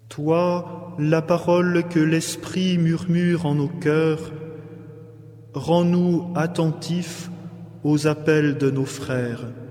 Toi, la parole que l'Esprit murmure en nos cœurs, rends-nous attentifs aux appels de nos frères.